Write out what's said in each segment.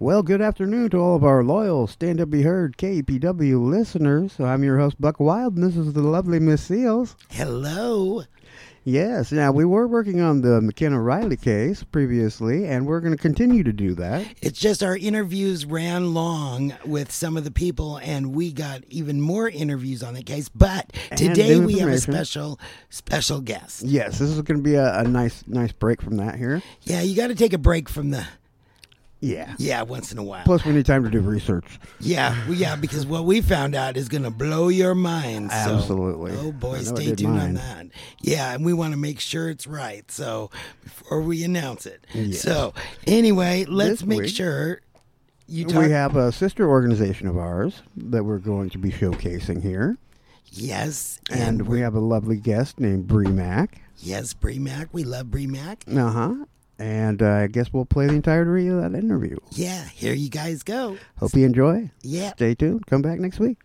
Well, good afternoon to all of our loyal Stand Up Be Heard KPW listeners. I'm your host, Buck Wild, and this is the lovely Miss Seals. Hello. Yes, now we were working on the McKenna Riley case previously, and we're going to continue to do that. It's just our interviews ran long with some of the people, and we got even more interviews on the case. But today we have a special guest. Yes, this is going to be a nice break from that here. Yeah, you got to take a break from the... Yeah. Yeah, once in a while. Plus, we need time to do research. Yeah, because what we found out is going to blow your mind. Absolutely. So, oh, boy, stay tuned on that. Yeah, and we want to make sure it's right. So, before we announce it. Yes. So, anyway, let's make sure you talk. We have a sister organization of ours that we're going to be showcasing here. Yes. And we have a lovely guest named Bree Mack. Yes, Bree Mack. We love Bree Mack. Uh-huh. And I guess we'll play the entirety of that interview. Yeah, here you guys go. Hope you enjoy. Yeah. Stay tuned. Come back next week.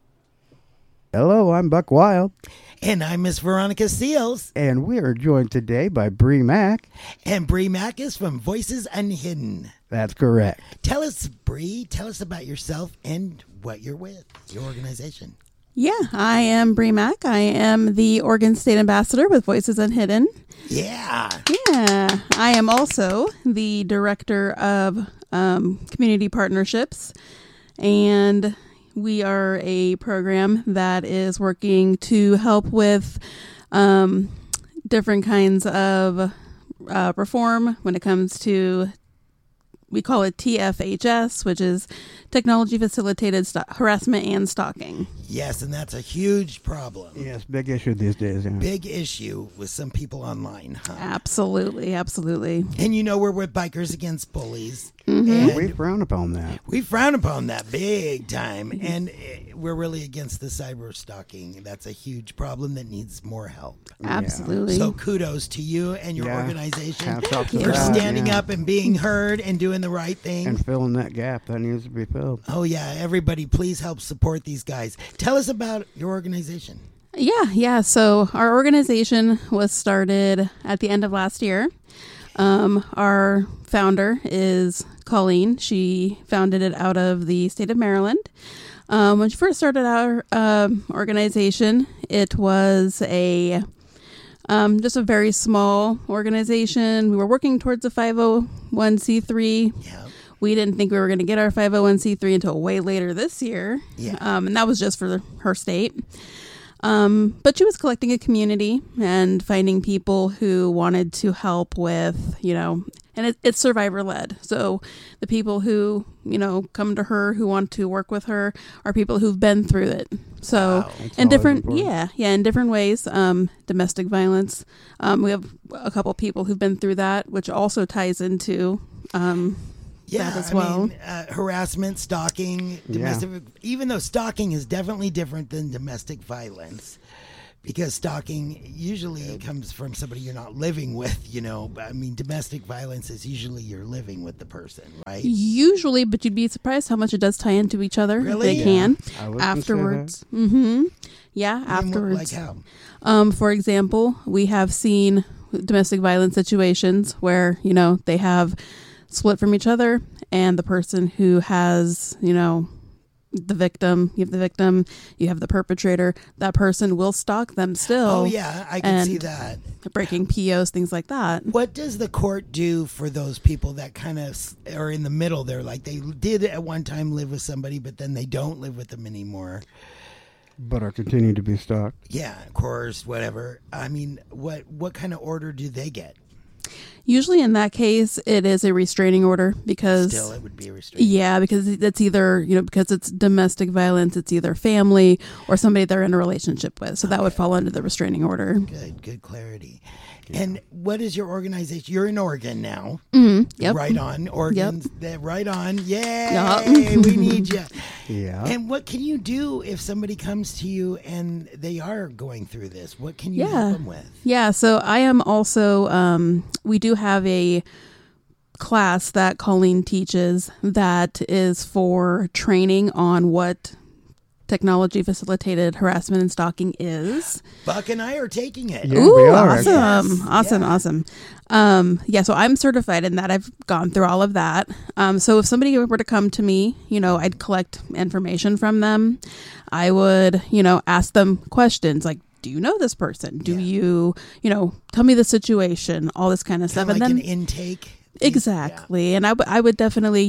Hello, I'm Buck Wild. And I'm Miss Veronica Seals. And we are joined today by Bree Mack. And Bree Mack is from Voices Unhidden. That's correct. Tell us, Bree, about yourself and what you're with, your organization. Yeah, I am Bree Mack. I am the Oregon State Ambassador with Voices Unhidden. Yeah. Yeah. I am also the Director of Community Partnerships, and we are a program that is working to help with different kinds of reform when it comes to, we call it TFHS, which is Technology Facilitated Harassment and Stalking. Yes, and that's a huge problem. Yes, big issue these days. Yeah. Big issue with some people online, huh? Absolutely, absolutely. And we're with Bikers Against Bullies. Mm-hmm. And we frown upon that. We frown upon that big time. And we're really against the cyber stalking. That's a huge problem that needs more help. Absolutely. So kudos to you and your organization for standing up and being heard and doing the right thing. And filling that gap that needs to be filled. Oh, yeah. Everybody, please help support these guys. Tell us about your organization. Yeah. So our organization was started at the end of last year. Our founder is Colleen. She founded it out of the state of Maryland. When she first started our organization, it was just a very small organization. We were working towards a 501c3. Yeah. We didn't think we were going to get our 501c3 until way later this year. Yeah. And that was just for her state. But she was collecting a community and finding people who wanted to help with, and it's survivor led. So the people who, come to her, who want to work with her, are people who've been through it. So in different, in different ways, domestic violence. We have a couple people who've been through that, which also ties into, that as well. Harassment, stalking, domestic, even though stalking is definitely different than domestic violence, because stalking usually comes from somebody you're not living with, domestic violence is usually you're living with the person, right? Usually, but you'd be surprised how much it does tie into each other. Really? They can. Afterwards. Mm-hmm. Yeah, afterwards. Like how? For example, we have seen domestic violence situations where, they have split from each other, and the person who has, the victim, you have the perpetrator, that person will stalk them still. Oh, yeah, I can see that. Breaking POs, things like that. What does the court do for those people that kind of are in the middle there? Like they did at one time live with somebody, but then they don't live with them anymore. But are continuing to be stalked. Yeah, of course, whatever. What kind of order do they get? Usually in that case, it is a restraining order because... Still, it would be a restraining order. Yeah, because it's either, because it's domestic violence, it's either family or somebody they're in a relationship with. So that would fall under the restraining order. Good clarity. Yeah. And what is your organization? You're in Oregon now. Mm-hmm. Yep. Right on. Oregon. Yep. Right on. Yay! Yep. We need you. Yeah. And what can you do if somebody comes to you and they are going through this? What can you help them with? Yeah. So I am also, we do have a class that Colleen teaches that is for training on what technology facilitated harassment and stalking is. Buck and I are taking it. Yeah, Ooh, we are. awesome. Yes. Awesome. Yeah. Awesome. Yeah, so I'm certified in that. I've gone through all of that. So if somebody were to come to me, I'd collect information from them. I would, ask them questions like, do you know this person? Do you, tell me the situation, all this kind of stuff. Kind of like and an intake. exactly. Yeah. And I would definitely,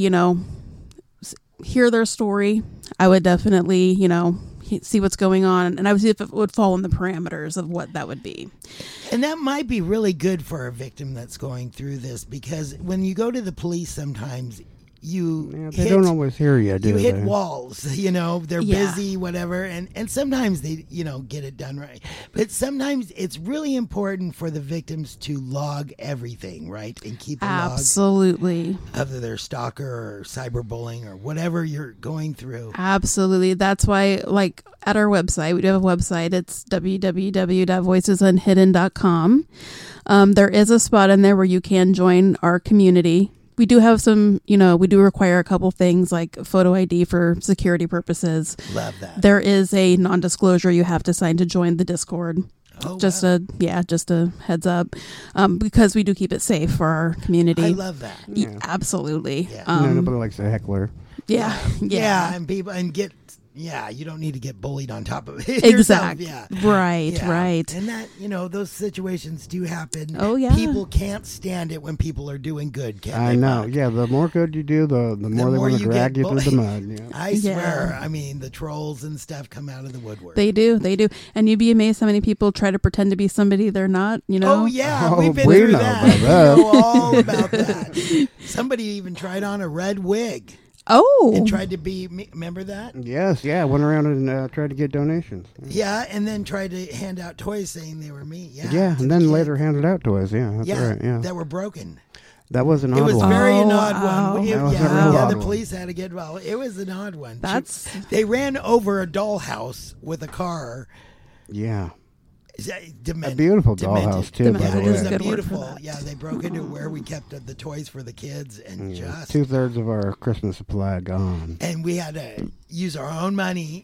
hear their story. I would definitely, see what's going on, and I would see if it would fall in the parameters of what that would be. And that might be really good for a victim that's going through this, because when you go to the police sometimes they don't always hear you, do you they? hit walls, they're Yeah. busy, whatever, and sometimes they, get it done right. But sometimes it's really important for the victims to log everything, right? And keep a Absolutely. log of their stalker or cyberbullying or whatever you're going through. Absolutely. That's why, like, at our website, we do have a website. It's www.voicesunhidden.com. There is a spot in there where you can join our community. We do have some, we do require a couple things like photo ID for security purposes. Love that. There is a non-disclosure you have to sign to join the Discord. Oh, Just wow. just a heads up, because we do keep it safe for our community. I love that. Yeah. Absolutely. Yeah. Nobody likes a heckler. Yeah. And people you don't need to get bullied on top of it. Exactly. yourself. Right. Yeah. Right. And that, those situations do happen. Oh, yeah. People can't stand it when people are doing good, can I they, know. Buck? Yeah, the more good you do, the more they more want to you drag get you through the bullied. mud. Yeah. I Yeah. swear. I mean, the trolls and stuff come out of the woodwork. They do. And you'd be amazed how many people try to pretend to be somebody they're not, Oh, yeah. Oh, We've been we through know that. about that. We know all about that. Somebody even tried on a red wig Oh. and tried to be, remember that? Yes, yeah. Went around and tried to get donations. Yeah, and then tried to hand out toys saying they were me. Yeah, Yeah, to and the then kids. later handed out to us. Yeah, that's right. Yeah, that were broken. that was an odd It was one. very an Oh, odd wow. one. That was a real Yeah, odd the one. police had to get involved. It was an odd one. That's- They ran over a dollhouse with a car. Yeah, Demented. a beautiful Demented. dollhouse too, by Demented the It is was way. a good word for beautiful. that. Yeah, they broke into where we kept the toys for the kids, and just 2/3 of our Christmas supply gone. and we had to use our own money,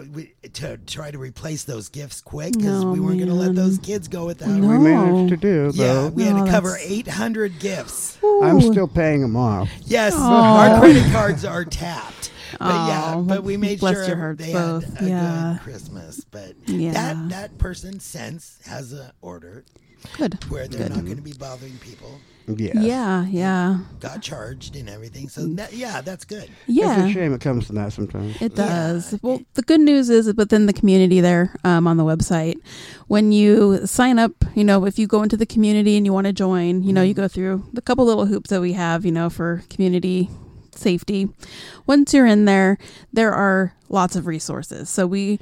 to try to replace those gifts quick, because Oh, we weren't going to let man. those kids go without. No. We managed to do Yeah, though. we had Oh, to cover that's- 800 gifts. I'm Ooh. still paying them off. Yes, Aw. our credit cards are tapped. But Oh, but we made bless sure your hearts they both. had a Yeah. good Christmas. But Yeah. that person since has an order Good. where they're Good. not going to be bothering people. Yes. Yeah. Got charged and everything. So that's good. Yeah. It's a shame it comes to that sometimes. It Yeah. does. Well, the good news is within the community there, on the website, when you sign up, if you go into the community and you want to join, you go through the couple little hoops that we have, for community safety. Once you're in there are lots of resources. So we,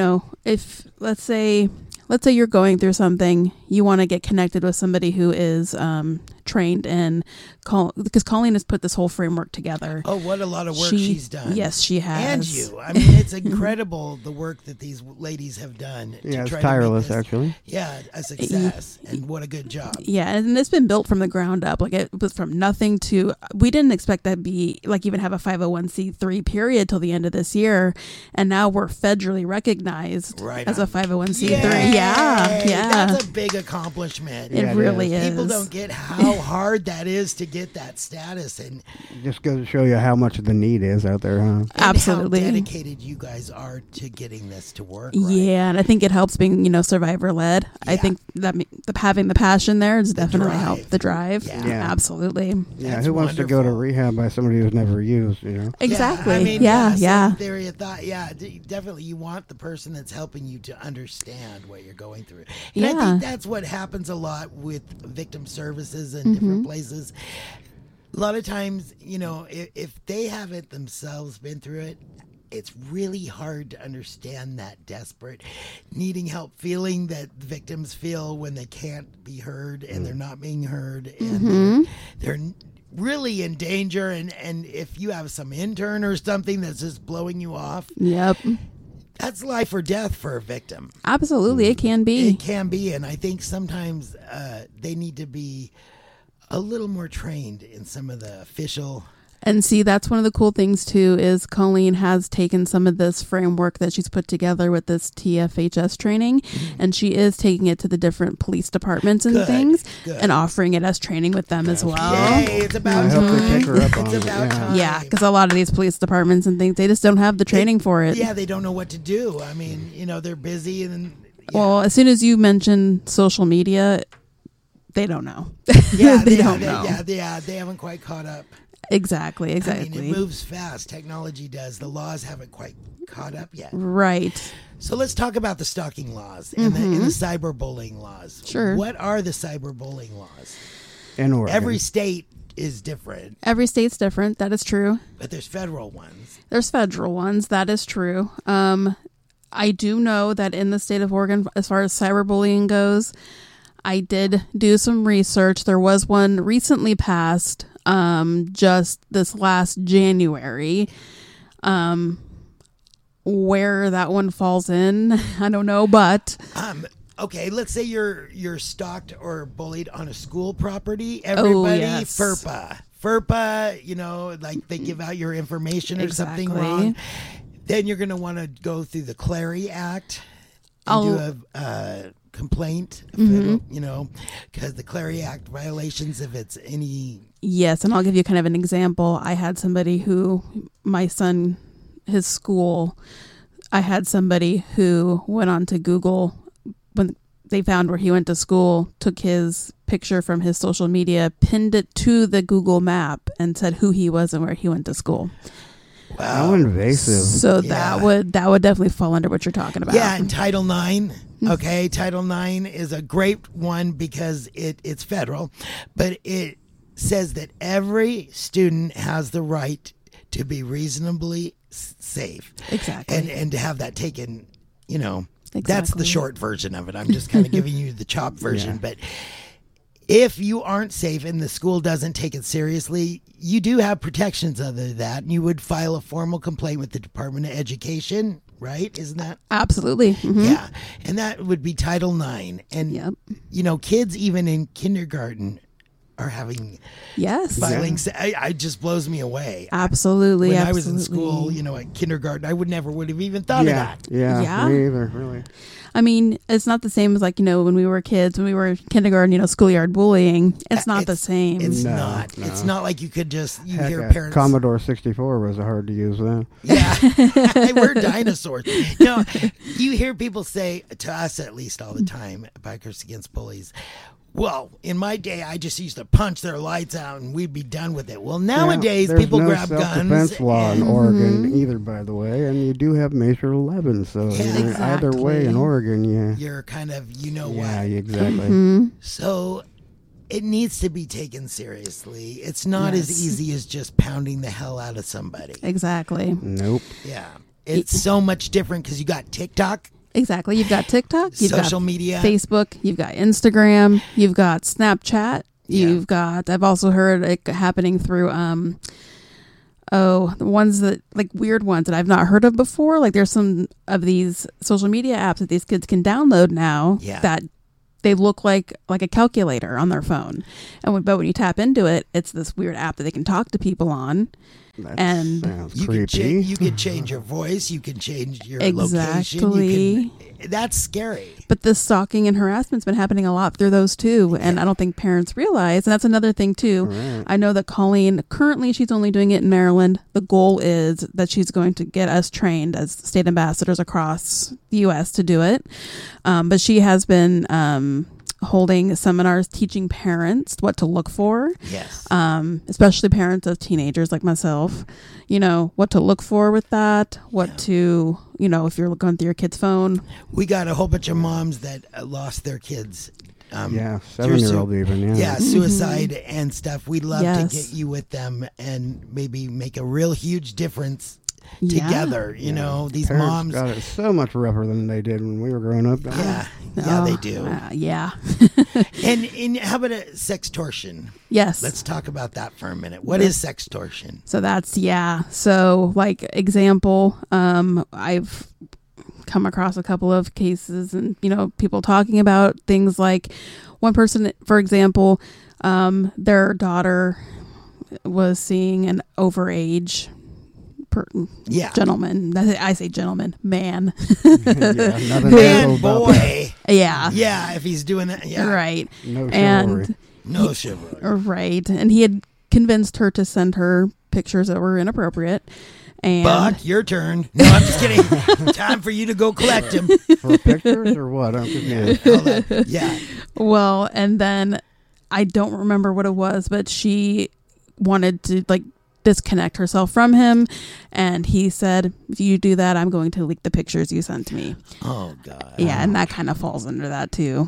if let's say you're going through something, you want to get connected with somebody who is trained in because Colleen has put this whole framework together. Oh, what a lot of work she's done. Yes, she has. And you. I mean, it's incredible the work that these ladies have done. Yeah, to it's try tireless to make this, actually. Yeah, a success. And what a good job. Yeah, and it's been built from the ground up. Like it was from nothing to. We didn't expect that to be like even have a 501c3 period till the end of this year, and now we're federally recognized Right as on. a 501c3. Yay! Yeah. That's a big accomplishment. It Yeah, it really is. People don't get how hard that is to get that status, and Just goes to show you how much the need is out there, huh? Absolutely. how dedicated you guys are to getting this to work. Right? Yeah, and I think it helps being survivor led. I Yeah. think that having the passion there has definitely drive. helped the drive. Yeah. Yeah. Absolutely. Yeah, That's who wants to go to wonderful. rehab by somebody who's never used, Exactly. Yeah, I mean, yeah. same theory of thought. Yeah, definitely. You want the person that's helping you to understand what you're going through. And I Yeah. think that's what happens a lot with victim services and Mm-hmm. different places. A lot of times, if they haven't themselves been through it, it's really hard to understand that desperate, needing help feeling that victims feel when they can't be heard and they're not being heard and they're really in danger. And if you have some intern or something that's just blowing you off, Yep. that's life or death for a victim. Absolutely. It can be. It can be. And I think sometimes they need to be a little more trained in some of the official And see, that's one of the cool things too, is Colleen has taken some of this framework that she's put together with this TFHS training, and she is taking it to the different police departments and things, and offering it as training with them as well. Yay, it's about I hope they time. take her up on It's it, about yeah. time. Yeah, because a lot of these police departments and things, they just don't have the training for it. Yeah, they don't know what to do. I mean, they're busy and Well, as soon as you mention social media, they don't know. yeah, they don't know. Yeah, they haven't quite caught up. Exactly. I mean, it moves fast. Technology does. The laws haven't quite caught up yet. Right. So let's talk about the stalking laws and the cyberbullying laws. Sure. What are the cyberbullying laws? In Oregon. Every state is different, Every state's different. That is true. but there's federal ones. There's federal ones. That is true. I do know that in the state of Oregon, as far as cyberbullying goes, I did do some research. There was one recently passed just this last January. Where that one falls in, I don't know, but Okay, let's say you're stalked or bullied on a school property. Everybody, yes. FERPA, like they give out your information or something wrong. Then you're going to want to go through the Clary Act and do a complaint, because the Clary Act violations, if it's any... Yes, and I'll give you kind of an example. I had somebody who, my son, his school, I had somebody who went on to Google when they found where he went to school, took his picture from his social media, pinned it to the Google map, and said who he was and where he went to school. How invasive. So that would definitely fall under what you're talking about. Yeah, and Title IX. Okay, Title IX is a great one because it's federal, but it says that every student has the right to be reasonably safe. Exactly. And to have that taken, that's Exactly. the short version of it. I'm just kind of giving you the chopped version. But if you aren't safe and the school doesn't take it seriously, you do have protections other than that. And you would file a formal complaint with the Department of Education, right? Isn't that? Absolutely. Mhm. Yeah. And that would be Title IX. And, kids even in kindergarten are having Yes. filings. It just blows me away. Absolutely. When absolutely. I was in school, at kindergarten, I would have even thought of that. Yeah, me either, really. I mean, it's not the same as when we were kids, when we were in kindergarten, schoolyard bullying. It's not the same. It's No, not. no. It's not like you could just Heck, hear parents. Commodore 64 was hard to use then. Yeah, we're dinosaurs. You hear people say to us, at least all the time, Bikers Against Bullies, well, in my day, I just used to punch their lights out and we'd be done with it. Well, nowadays, there's people no grab self-defense guns. law in and- Oregon either, by the way, and you do have Measure 11, so either way in Oregon, you're kind of, yeah, what. exactly. So it needs to be taken seriously. It's not as easy as just pounding the hell out of somebody. Exactly. Nope. Yeah. It's so much different because you got TikTok. Exactly. You've got TikTok, you've Social got media. Facebook, you've got Instagram, you've got Snapchat, you've got, I've also heard it happening through, the ones that, like weird ones that I've not heard of before. Like there's some of these social media apps that these kids can download now that they look like a calculator on their phone. But when you tap into it, it's this weird app that they can talk to people on. That And sounds creepy. You can change your voice. You can change your Exactly. location. That's scary. But the stalking and harassment's been happening a lot through those too, and I don't think parents realize. And that's another thing too. Right. I know that Colleen, currently she's only doing it in Maryland. The goal is that she's going to get us trained as state ambassadors across the U.S. to do it. But she has been holding seminars teaching parents what to look for. Yes. Especially parents of teenagers like myself, what to look for with that, what to, if you're going through your kid's phone. We got a whole bunch of moms that lost their kids. 7-year-old even, Yeah, suicide and stuff. We'd love Yes. to get you with them and maybe make a real huge difference Yeah. together. These Parents moms. got it so much rougher than they did when we were growing up. Yeah, they do. Yeah. And how about sextortion? Yes. Let's talk about that for a minute. What is sextortion? So that's, So like example, I've come across a couple of cases and, people talking about things like one person, for example, their daughter was seeing an overage Yeah. gentleman. I say gentleman, man. Nothing Man, special about that. boy. Yeah. Yeah, if he's doing that. Yeah. Right. No And chivalry. No chivalry. right. And he had convinced her to send her pictures that were inappropriate. And Buck, your turn. No, I'm just kidding. Time for you to go collect him. For pictures or what? I'm confused. Hold on. Yeah. well, and then I don't remember what it was, but she wanted to like disconnect herself from him, and he said, if you do that, I'm going to leak the pictures you sent to me. Oh, God. Yeah, and that kind of falls under that too.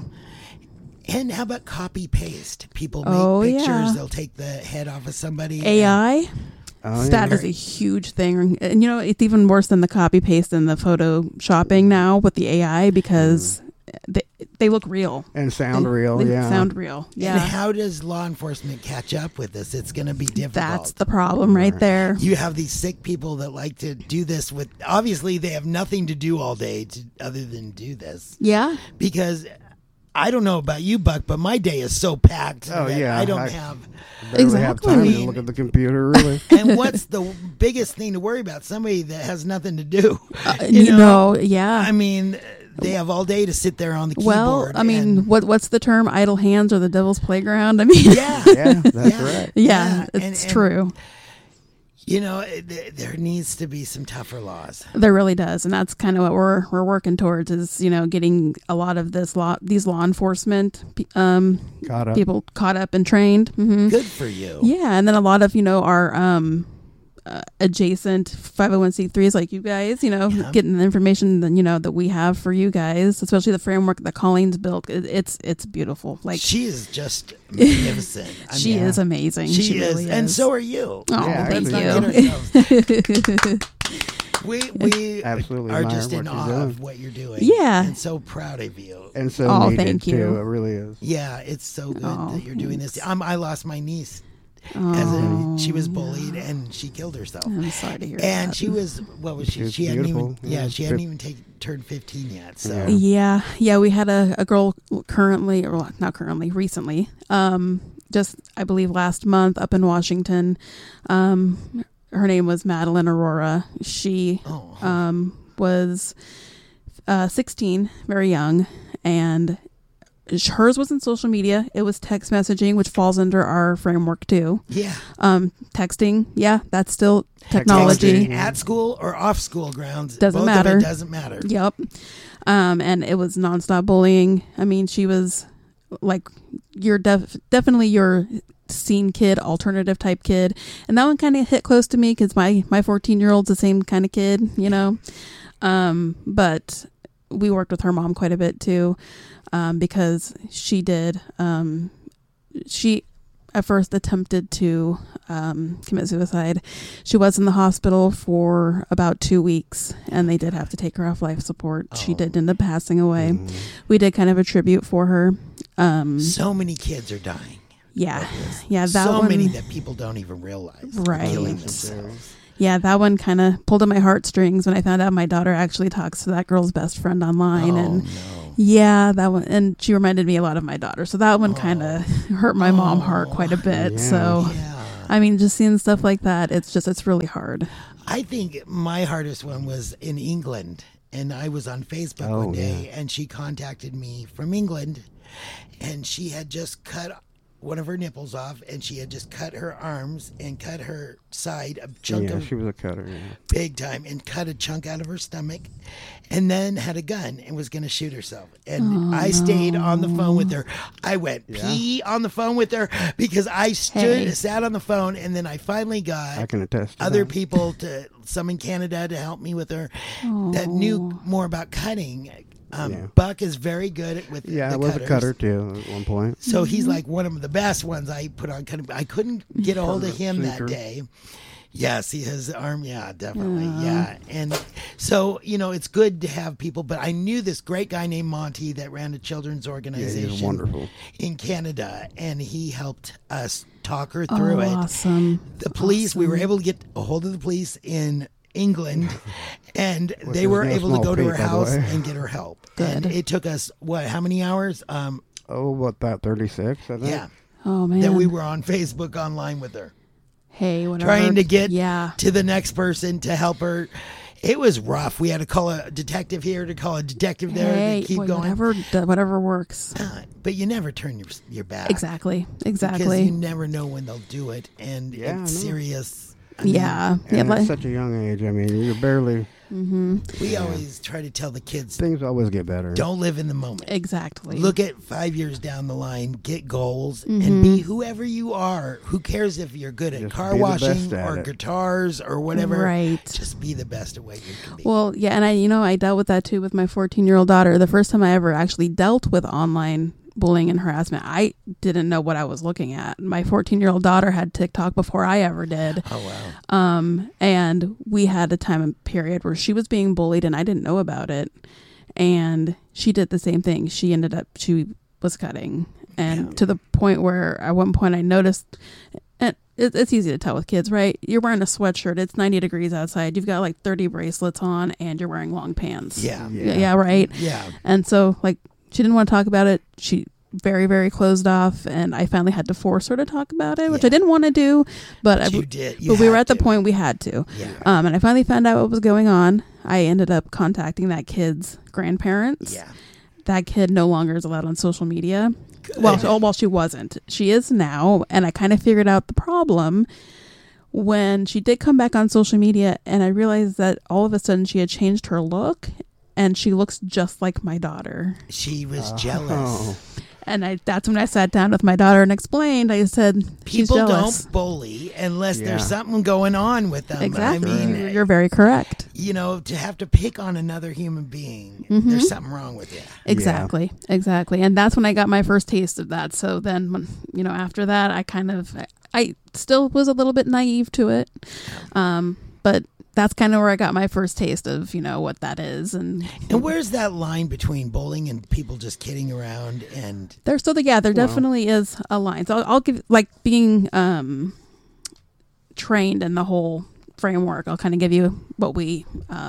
And how about copy paste? People make pictures. yeah. They'll take the head off of somebody. AI, Oh, that yeah. is a huge thing. And you know, it's even worse than the copy paste and the photoshopping now with the AI because they look real. And sound real, They yeah. sound real. And Yeah. how does law enforcement catch up with this? It's going to be difficult. That's the problem right there. You have these sick people that like to do this with, obviously they have nothing to do all day other than do this. Yeah. Because I don't know about you, Buck, but my day is so packed Oh, that yeah. I don't I- have. Barely have Exactly. time to look at the computer, really. And what's the biggest thing to worry about? Somebody that has nothing to do. You know, yeah. I mean, they have all day to sit there on the keyboard. Well, I mean, and- what's the term? Idle hands or the devil's playground? I mean, yeah. Yeah, that's Yeah. right. yeah, And- it's and, true. You know, there needs to be some tougher laws. There really does, and that's kind of what we're working towards is getting a lot of these law enforcement Caught up. people caught up and trained. Hmm. Good for you. Yeah, and then a lot of our adjacent 501c3s like you guys, getting the information that we have for you guys, especially the framework that Colleen's built. It's beautiful. Like She is just magnificent. I she mean, is amazing. She is, really and is. so are you. Oh, Yeah, thank actually, you. We Absolutely are admire just in what you're awe doing. of what you're doing. Yeah. And so proud of you. And so Oh, needed, thank you. too. It really is. Yeah, it's so good Oh, that you're doing this. thanks. I lost my niece. Oh, She was bullied and she killed herself. I'm sorry to hear And that. she was, what was she? She was She hadn't even, beautiful. yeah, Yeah. she hadn't even turned 15 yet. So Yeah. We had a girl currently, or well, not currently, recently, just I believe last month up in Washington. Her name was Madeline Aurora. She was 16, very young, and hers wasn't social media. It was text messaging, which falls under our framework too. yeah. Texting, yeah, that's still technology. Texting at school or off school grounds. Doesn't Both matter. Of it doesn't matter. Yep. And it was nonstop bullying. I mean, she was like definitely your scene kid, alternative type kid. And that one kind of hit close to me because my 14-year-old's the same kind of kid, But we worked with her mom quite a bit too, because she did, she at first attempted to commit suicide. She was in the hospital for about 2 weeks, and they did have to take her off life support. She did end up passing away. We did kind of a tribute for her. So many kids are dying. Yeah, that So one. many that people don't even realize. are Right. Killing themselves. Yeah, that one kind of pulled at my heartstrings when I found out my daughter actually talks to that girl's best friend online. And no. yeah, that one, and she reminded me a lot of my daughter. So that one kind of hurt my mom heart quite a bit. Yeah. So, Yeah. I mean, just seeing stuff like that, it's really hard. I think my hardest one was in England, and I was on Facebook Oh, one day, and she contacted me from England, and she had just cut one of her nipples off, and she had just cut her arms and cut her side, a chunk Yeah, of she was a cutter. Yeah. big time, and cut a chunk out of her stomach, and then had a gun and was going to shoot herself. And I stayed on the phone with her. I went pee on the phone with her because I sat on the phone, and then I finally got I can attest to other that. people, some in Canada to help me with her that knew more about cutting. Yeah. Buck is very good with Yeah, the I was cutters. a cutter, too, at one point. So he's like one of the best ones I put on cutting. I couldn't get a hold of him that Seeker. day. Yes, his arm. Yeah, definitely. Yeah. And so, it's good to have people, but I knew this great guy named Monty that ran a children's Yeah, organization he's wonderful. in Canada, and he helped us talk her through it. Awesome. The police, we were able to get a hold of the police in England, and they is were no able to small go to feat, her by the house way. and get her help. Good. And it took us, how many hours? Oh, what, about 36, I think? Yeah, Oh man. that we were on Facebook online with her. Hey, whatever. trying to get Yeah. to the next person to help her. It was rough. We had to call a detective here, to call a detective there, Hey, to keep well, going. whatever works. But you never turn your back. Exactly. Because Exactly. you never know when they'll do it, and Yeah, I it's know. serious. I mean, Yeah. Yeah. And at Like, such a young age, I mean, you're barely. we always try to tell the kids, Things always get better. don't live in the moment. exactly. Look at 5 years down the line, get goals, Mm-hmm. and be whoever you are. Who cares if you're good at Just car be the washing best at or it. guitars or whatever? Right. Just be the best at what you can be. Well, yeah, and I dealt with that too with my 14-year-old daughter. The first time I ever actually dealt with online bullying and harassment, I didn't know what I was looking at. My 14-year-old daughter had TikTok before I ever did. Oh, wow. And we had a time and period where she was being bullied and I didn't know about it. And she did the same thing. She was cutting. And to the point where at one point I noticed, and it's easy to tell with kids, right? You're wearing a sweatshirt. It's 90 degrees outside. You've got like 30 bracelets on and you're wearing long pants. Yeah. Yeah, right. Yeah. And so like she didn't want to talk about it. She very, very closed off, and I finally had to force her to talk about it, which I didn't want to do, but You did. but we were at the point we had to. Yeah. And I finally found out what was going on. I ended up contacting that kid's grandparents. Yeah. That kid no longer is allowed on social media. Well, she wasn't. She is now, and I kind of figured out the problem when she did come back on social media, and I realized that all of a sudden she had changed her look, and she looks just like my daughter. She was jealous. And that's when I sat down with my daughter and explained. I said, she's People jealous. don't bully unless Yeah. there's something going on with them. Exactly. I mean, You're very correct. you know, to have to pick on another human being, Mm-hmm. there's something wrong with you. Exactly. Exactly. And that's when I got my first taste of that. So then, after that, I still was a little bit naive to it. But that's kind of where I got my first taste of, what that is. And where's that line between bullying and people just kidding around? And there definitely is a line. So I'll give, like, being trained in the whole framework, I'll kind of give you what we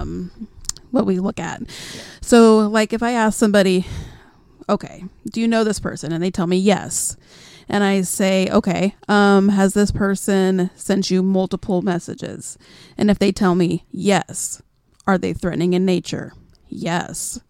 look at. So, like, if I ask somebody, okay, do you know this person? And they tell me yes. And I say, okay, has this person sent you multiple messages? And if they tell me yes, are they threatening in nature? Yes.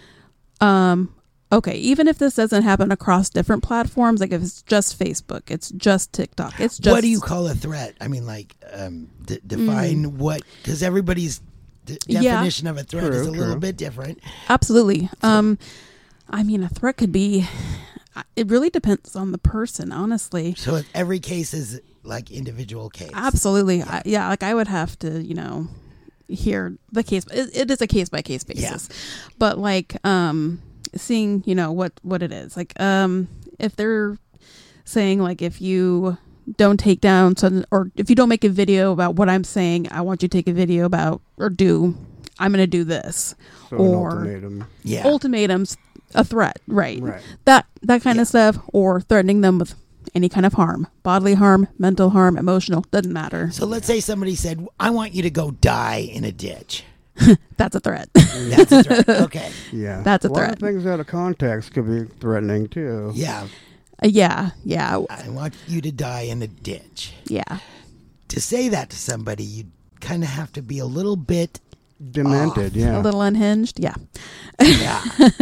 Okay, even if this doesn't happen across different platforms, like if it's just Facebook, it's just TikTok, it's just... what do you call a threat? I mean, like, define what, because everybody's definition of a threat is a little bit different. Absolutely. I mean, a threat could be... It really depends on the person, honestly. So every case is like individual case. Absolutely. Like I would have to, hear the case. It is a case by case basis. Yeah. But like seeing, what it is. Like if they're saying like if you don't take down or if you don't make a video about what I'm saying, I want you to take a video about I'm going to do this. So or an ultimatum. Yeah. Ultimatums. A threat, right? Right. That kind of stuff, or threatening them with any kind of harm, bodily harm, mental harm, emotional, doesn't matter. So let's say somebody said, I want you to go die in a ditch. That's a threat. That's a threat. Okay. Yeah. That's a lot threat. of things out of context could be threatening too. Yeah. Yeah. I want you to die in a ditch. Yeah. To say that to somebody, you kind of have to be a little bit Demented, yeah. A little unhinged. Yeah. Yeah.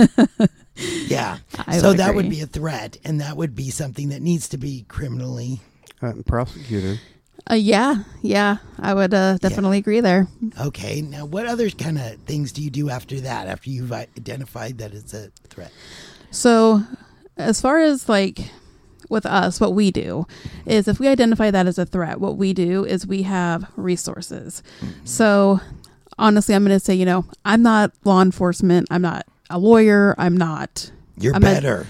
Yeah. I So would that agree. would be a threat, and that would be something that needs to be criminally. Prosecuted. Yeah. I would definitely agree there. Okay. Now, what other kind of things do you do after that, after you've identified that it's a threat? So, as far as like with us, what we do is if we identify that as a threat, what we do is we have resources. Mm-hmm. So, honestly, I'm going to say, I'm not law enforcement. I'm not a lawyer. I'm You're better.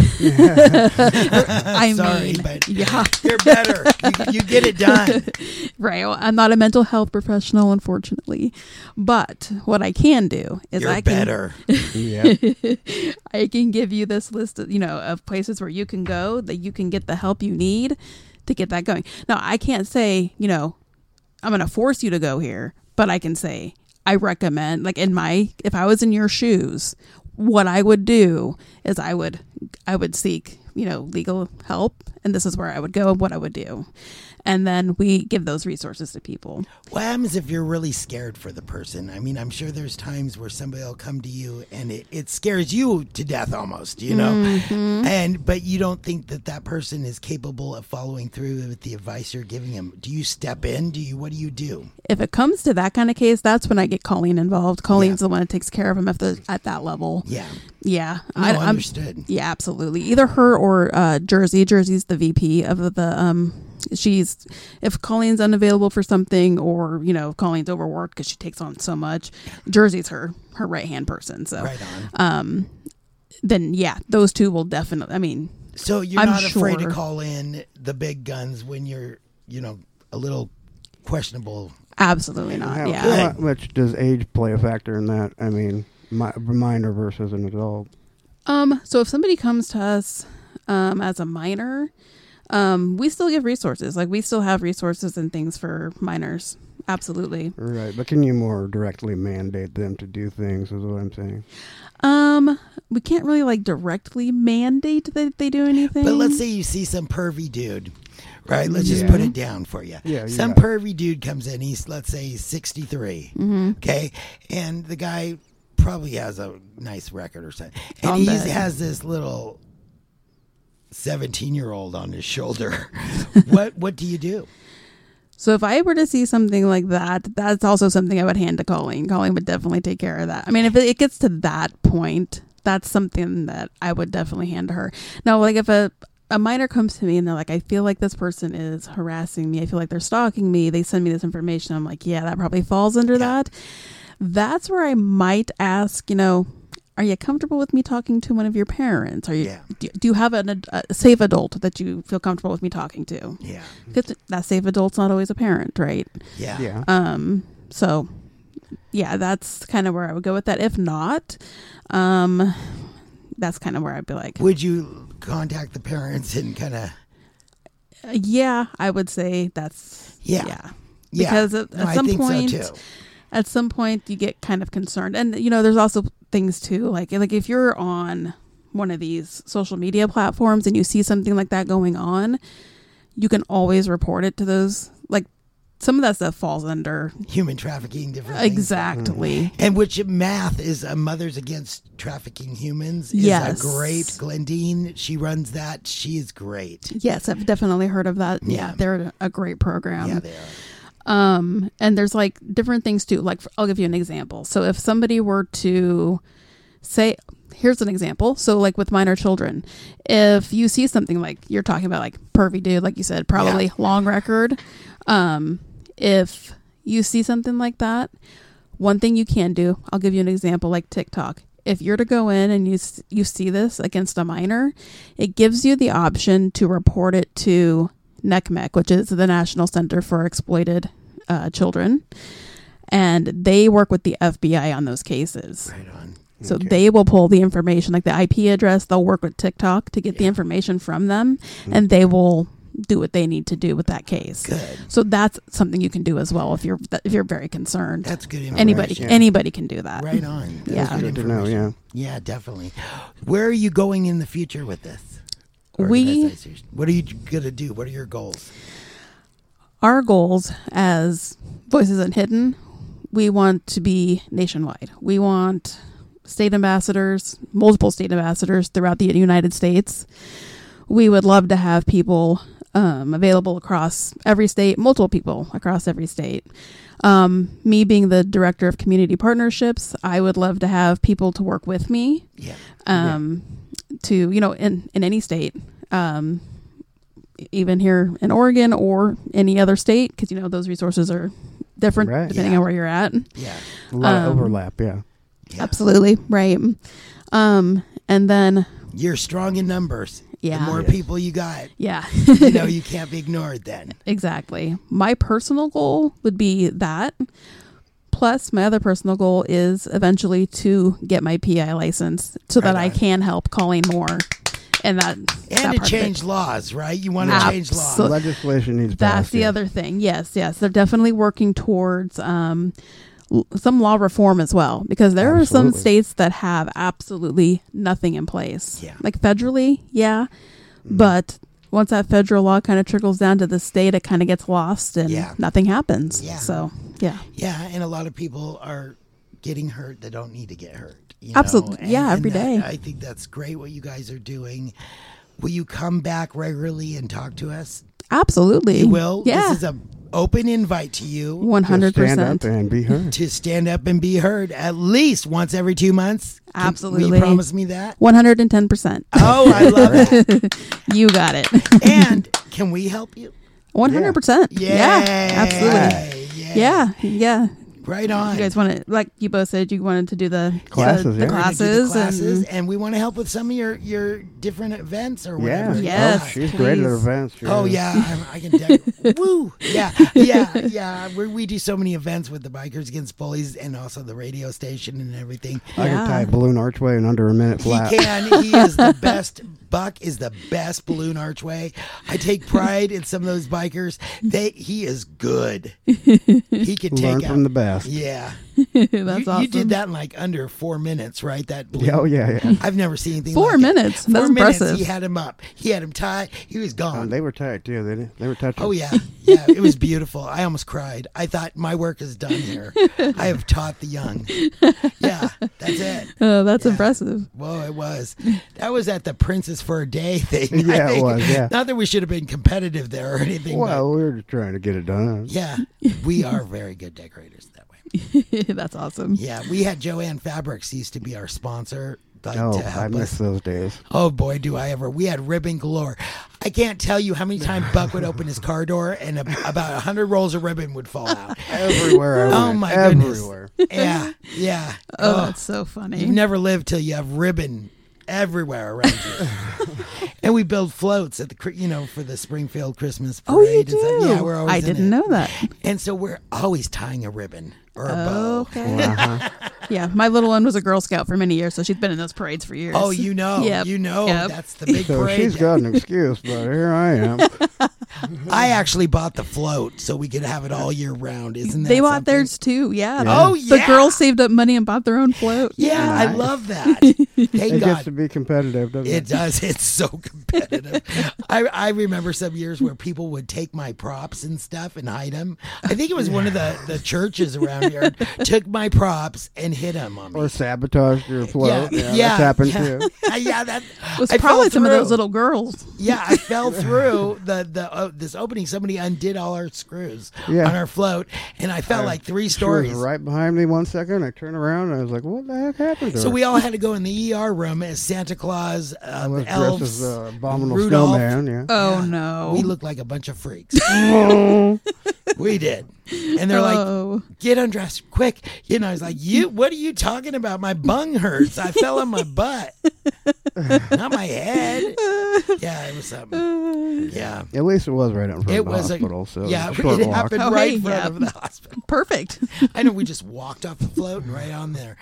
I Sorry, mean, but yeah. you're better. You get it done. Right. Well, I'm not a mental health professional, unfortunately. But what I can do is You're better. Yeah. I can give you this list of, of places where you can go that you can get the help you need to get that going. Now, I can't say, I'm going to force you to go here, but I can say I recommend, like if I was in your shoes, what I would do is I would seek, legal help, and this is where I would go and what I would do. And then we give those resources to people. What happens if you're really scared for the person? I mean, I'm sure there's times where somebody will come to you and it scares you to death almost, you know? But you don't think that person is capable of following through with the advice you're giving them. Do you step in? What do you do? If it comes to that kind of case, that's when I get Colleen involved. Colleen's the one that takes care of them at that level. Yeah. Yeah. No, understood. Yeah, absolutely. Either her or Jersey. Jersey's the VP of the if Colleen's unavailable for something, or if Colleen's overworked because she takes on so much, Jersey's her right hand person. So right on. Then those two will definitely. I mean, so you're not afraid to call in the big guns when you're a little questionable. Absolutely not. How much does age play a factor in that? I mean, minor versus an adult. So if somebody comes to us as a minor, we still give resources. Like, we still have resources and things for minors. Absolutely. Right. But can you more directly mandate them to do things, is what I'm saying? We can't really directly mandate that they do anything. But let's say you see some pervy dude, right? Let's just put it down for you. Yeah. Some pervy dude comes in. Let's say 63. Okay. And the guy probably has a nice record or something. And he has this little 17-year-old on his shoulder. What do you do? So if I were to see something like that, that's also something I would hand to Colleen. Colleen would definitely take care of that. I mean, if it gets to that point, that's something that I would definitely hand to her. Now, like, if a minor comes to me and they're like, I feel like this person is harassing me, I feel like they're stalking me, they send me this information, I'm like, yeah, that probably falls under that. That's where I might ask, are you comfortable with me talking to one of your parents? Do you have a safe adult that you feel comfortable with me talking to? Yeah. Because that safe adult's not always a parent, right? Yeah. So, that's kind of where I would go with that. If not, that's kind of where I'd be like. Would you contact the parents and kind of? Yeah, I would say that's. Yeah. Because at some point. So too. At some point, you get kind of concerned. And, there's also things, too. Like if you're on one of these social media platforms and you see something like that going on, you can always report it to those. Like, some of that stuff falls under human trafficking, different things. Exactly. And which math is Mothers Against Trafficking Humans is a great. Glendine, she runs that. She is great. Yes, I've definitely heard of that. Yeah, they're a great program. Yeah, they are. And there's different things too. Like, I'll give you an example. So if somebody were to say, here's an example. So with minor children, if you see something like you're talking about, like pervy dude, like you said, probably long record. If you see something like that, one thing you can do, I'll give you an example, like TikTok. If you're to go in and you see this against a minor, it gives you the option to report it to NCMEC, which is the National Center for Exploited Children, and they work with the FBI on those cases. Right on. So they will pull the information, like the IP address. They'll work with TikTok to get the information from them, and they will do what they need to do with that case. Good. So that's something you can do as well if you're very concerned. That's good information. Anybody can do that. Right on. That's good to know. Yeah, definitely. Where are you going in the future with this? What are you going to do? What are your goals? Our goals as Voices Unhidden, we want to be nationwide. We want state ambassadors, multiple state ambassadors throughout the United States. We would love to have people available across every state, multiple people across every state. Me being the director of community partnerships, I would love to have people to work with me. To, in any state, even here in Oregon or any other state, because, those resources are different depending on where you're at. Yeah. A lot of overlap. Yeah. Absolutely. Right. And then you're strong in numbers. Yeah. The more people you got. Yeah. You can't be ignored then. Exactly. My personal goal would be that. Plus, my other personal goal is eventually to get my PI license so that I can help Colleen more. And to change laws, right? You want to change laws. Legislation needs That's passed, the other thing. Yes. They're definitely working towards some law reform as well, because there are some states that have absolutely nothing in place. Yeah. Like federally, but once that federal law kind of trickles down to the state, it kind of gets lost and nothing happens. Yeah. So, yeah. Yeah, and a lot of people are getting hurt that don't need to get hurt. Absolutely. Yeah, every day. I think that's great what you guys are doing. Will you come back regularly and talk to us? Absolutely. You will? Yeah. This is an open invite to you. 100%. Stand up and be heard. To stand up and be heard at least once every 2 months. Absolutely. Will you promise me that? 110%. Oh, I love it. You got it. And can we help you? 100%. Yay. Yeah, absolutely. Yeah. Yeah. Right on. You guys wanted, like you both said, you wanted to do the Classes, the yeah. We're gonna do the classes, classes, and we want to help with some of your different events or Yeah. whatever. Yes, Oh, she's great at please. events. She Oh is. yeah, I can. Woo! Yeah. We do so many events with the Bikers Against Bullies and also the radio station and everything. I Yeah. can tie a balloon archway in under a minute flat. He can. He is the best. Buck is the best balloon archway. I take pride in some of those bikers. He is good. He can Learn take from out. the best. Yeah. That's awesome. You did that in like under 4 minutes, right? That balloon. Yeah, oh, yeah. I've never seen anything 4 like minutes. It. 4 That's minutes. impressive. He had him up. He had him tied. He was gone. They were tight, too. They were touching. Oh yeah, yeah. It was beautiful. I almost cried. I thought my work is done here. I have taught the young. Yeah, that's it. Oh, that's Yeah. impressive. Whoa, it was. That was at the Princess for a Day thing. I Yeah, it think. was, yeah. Not that we should have been competitive there or anything. Well, we were just trying to get it done. but yeah, we are very good decorators that way. That's awesome. Yeah, we had Joanne Fabrics used to be our sponsor. Like, Oh, to I help miss us. those days. Oh boy, do I ever! We had ribbon galore. I can't tell you how many times Buck would open his car door and about 100 rolls of ribbon would fall out. Everywhere I went. Oh my goodness! Everywhere. Yeah, yeah. Oh, that's so funny. You've never lived till you have ribbon everywhere around you. And we build floats at the for the Springfield Christmas parade. Oh, you and stuff. do? Yeah, we're always I in didn't it. know that. And so we're always tying a ribbon or a bow. Okay. Uh-huh. Yeah, my little one was a Girl Scout for many years, so she's been in those parades for years. Oh, you know, Yep. Yep. that's the big So parade. she's got an excuse, but here I am. I actually bought the float so we could have it all year round. Isn't that They bought something? theirs too. Yeah. Oh, The yeah. girls saved up money and bought their own float. Yeah, I Nice. love that. Thank It gets God. to be competitive, doesn't It it? does. It's so competitive. I remember some years where people would take my props and stuff and hide them. I think it was one of the churches around here took my props and hid them on me. Or sabotaged your float. Yeah, That's happened yeah. too. Yeah, that It was I probably fell some of those through. little girls. Yeah, I fell through this opening. Somebody undid all our screws Yeah. on our float, and I fell like 3 She stories. was right behind me 1 second. I turned around and I was like, what the heck happened to So her? we all had to go in the ER room as Santa Claus, I was dressed elves, as the abominable Rudolph. snowman, yeah. Oh, Yeah. no. We looked like a bunch of freaks. We did. And they're Oh. like, get undressed quick. I was like, what are you talking about? My bung hurts. I fell on my butt. Not my head. Yeah, it was something. Yeah. At least it was right in front It of the was hospital, so yeah, it was a short it walk. happened Oh, right hey, in front yeah. of the hospital. Perfect. I know we just walked off the float and right on there.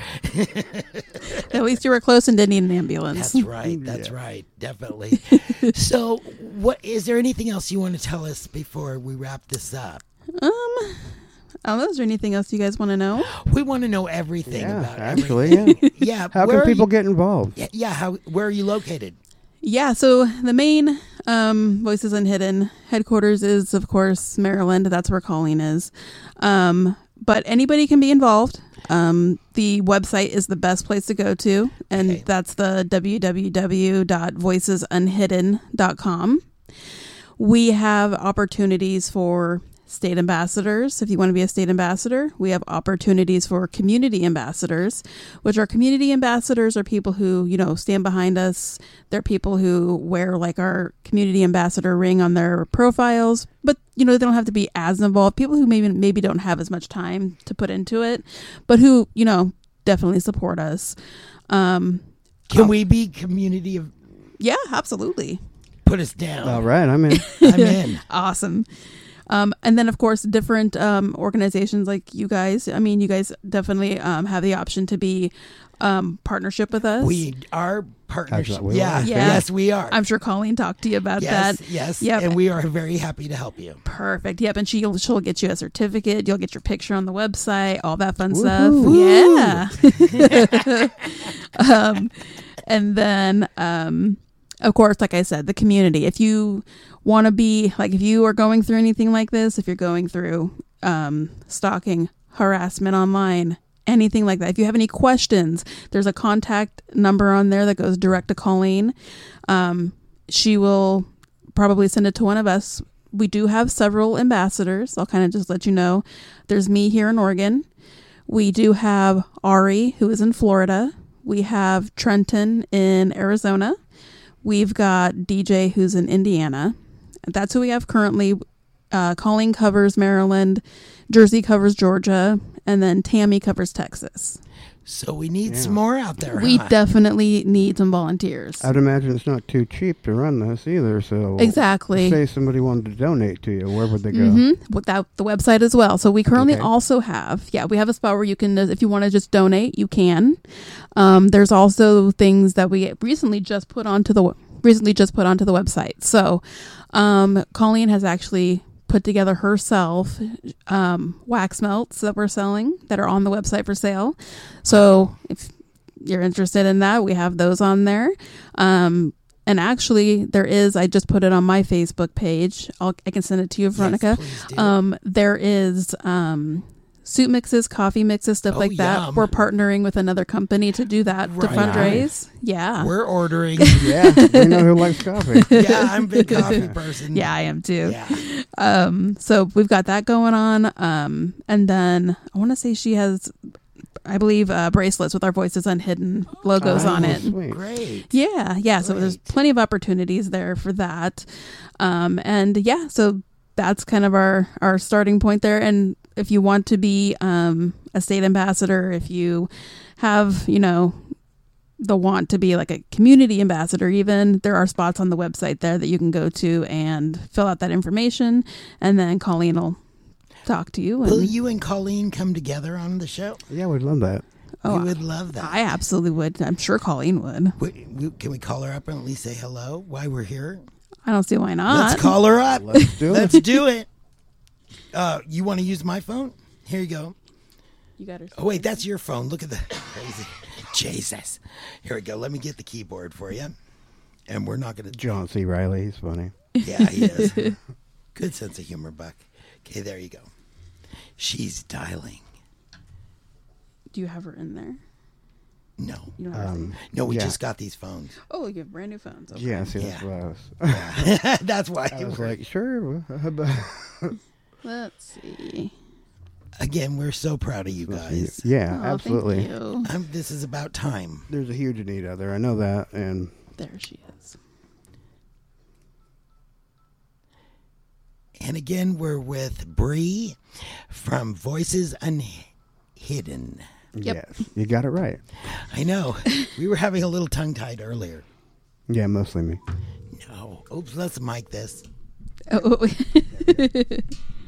At least you were close and didn't need an ambulance. That's right. That's Yeah. right. Definitely. So, is there anything else you want to tell us before we wrap this up? I don't know. Is there anything else you guys want to know? We want to know everything Yeah, about actually, everything. yeah. Yeah. How where can are people you- get involved? Yeah. Where are you located? Yeah, so the main Voices Unhidden headquarters is, of course, Maryland. That's where Colleen is. But anybody can be involved. The website is the best place to go to, and Okay. that's the www.voicesunhidden.com. We have opportunities for state ambassadors. If you want to be a state ambassador, we have opportunities for community ambassadors, which are community ambassadors are people who, stand behind us. They're people who wear like our community ambassador ring on their profiles, but they don't have to be as involved. People who maybe don't have as much time to put into it, but who, definitely support us. Can we be community of? Yeah, absolutely. Put us down. All right, I'm in. I'm in. Awesome. And then, of course, different organizations like you guys. I mean, you guys definitely have the option to be partnership with us. We are partnership. That's what we Yeah. are. Yeah. Yes, we are. I'm sure Colleen talked to you about yes. that. Yes. Yep. And we are very happy to help you. Perfect. Yep. And she'll get you a certificate. You'll get your picture on the website, all that fun Woohoo. stuff. Yeah. And then, of course, like I said, the community. If you want to be like, if you are going through anything like this, if you're going through stalking, harassment online, anything like that, if you have any questions, there's a contact number on there that goes direct to Colleen. She will probably send it to one of us. We do have several ambassadors. I'll kind of just let you know. There's me here in Oregon. We do have Ari, who is in Florida. We have Trenton in Arizona. We've got DJ, who's in Indiana. That's who we have currently. Colleen covers Maryland. Jersey covers Georgia. And then Tammy covers Texas. So we need some more out there. We huh? definitely need some volunteers. I'd imagine it's not too cheap to run this either. So Exactly. say somebody wanted to donate to you, where would they go? Without the website as well. So we currently Okay. also have, we have a spot where you can, if you want to just donate, you can. There's also things that we recently just put onto the website. So Colleen has actually put together herself wax melts that we're selling that are on the website for sale. So if you're interested in that, we have those on there. And actually there is, I just put it on my Facebook page. I can send it to you, Veronica. Yes, please do. There is soup mixes, coffee mixes, stuff like that. yum. We're partnering with another company to do that, to Right. fundraise. Yeah. We're ordering. Yeah, we know who likes coffee. Yeah, I'm a big coffee person. Yeah, I am too. Yeah. So we've got that going on. And then I want to say she has, I believe, bracelets with our Voices Unhidden logos on it. Sweet. Great. Yeah. So there's Great. plenty of opportunities there for that. So that's kind of our starting point there. And if you want to be a state ambassador, if you have, the want to be like a community ambassador, even, there are spots on the website there that you can go to and fill out that information. And then Colleen will talk to you. Will you and Colleen come together on the show? Yeah, we'd love that. Oh, we would love that. I absolutely would. I'm sure Colleen would. Can we call her up and at least say hello while we're here? I don't see why not. Let's call her up. Let's do Let's it. do it. You want to use my phone? Here you go. You got her. Oh, wait, that's your phone. Look at the crazy. Jesus. Here we go. Let me get the keyboard for you. And we're not going to... John C. Riley, he's funny. Yeah, he is. Good sense of humor, Buck. Okay, there you go. She's dialing. Do you have her in there? No. You don't have her. No, we yeah. just got these phones. Oh, you have brand new phones. Okay. Yes, Yeah. what I was. Yeah. That's why. I was like, sure. Let's see. Again, we're so proud of you guys. Yeah, Oh, absolutely. Thank you. This is about time. There's a huge need out there. I know that. And There she is. And again, we're with Bree from Voices Unhidden. Yep. yes, you got it right. I know. We were having a little tongue-tied earlier. Yeah, mostly me. No. Oops, let's mic this. Oh,